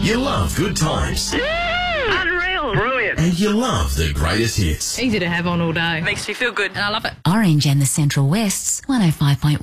You love good times. Unreal. Brilliant. And you love the greatest hits. Easy to have on all day. Makes me feel good. And I love it. Orange and the Central West's 105.1.